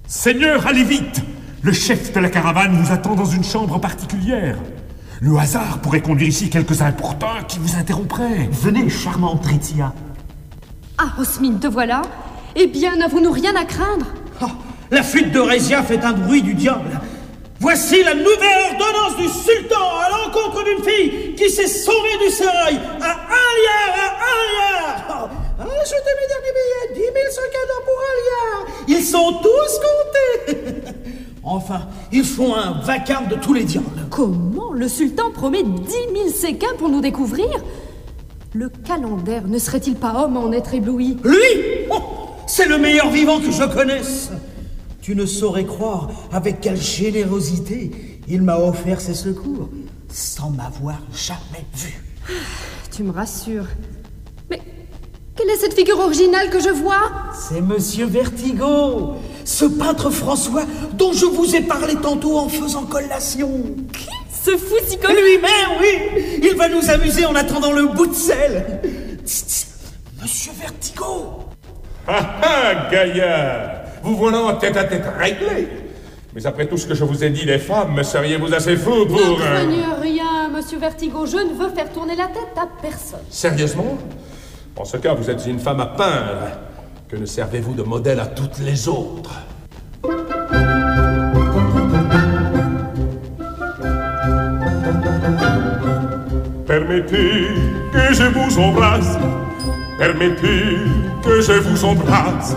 Seigneur, allez vite! Le chef de la caravane vous attend dans une chambre particulière. Le hasard pourrait conduire ici quelques importuns qui vous interrompraient. Venez, charmante Tritia. Ah, Osmine, te voilà? Eh bien, n'avons-nous rien à craindre? Oh, la fuite d'Eurésia fait un bruit du diable. Voici la nouvelle ordonnance du sultan à l'encontre d'une fille qui s'est sauvée du sérail à 1 liard. Achetez mes derniers billets, 10 000 cadeaux pour 1 liard. Ils sont tous comptés. Enfin, ils font un vacarme de tous les diables. Comment? Le sultan promet 10 000 séquins pour nous découvrir? Le Calender ne serait-il pas homme à en être ébloui? Lui? Oh, c'est le meilleur vivant que je connaisse. Tu ne saurais croire avec quelle générosité il m'a offert ses secours, sans m'avoir jamais vu. Tu me rassures. Mais quelle est cette figure originale que je vois? C'est Monsieur Vertigo, ce peintre François dont je vous ai parlé tantôt en faisant collation. Qui? Ce fou si connu? Lui-même, oui. Il va nous amuser en attendant le bout de sel. Monsieur Vertigo. Ah ah, gaillard! Vous voilà en tête-à-tête réglé. Mais après tout ce que je vous ai dit, les femmes, seriez-vous assez fous pour... Ne craignez rien, Monsieur Vertigo. Je ne veux faire tourner la tête à personne. Sérieusement? En ce cas, vous êtes une femme à peindre. Que ne servez-vous de modèle à toutes les autres? Permettez que je vous embrasse. Permettez que je vous embrasse.